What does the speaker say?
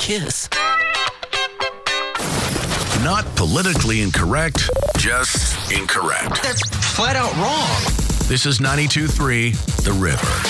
kiss. Not politically incorrect, just incorrect. That's flat out wrong. This is 92.3 The River.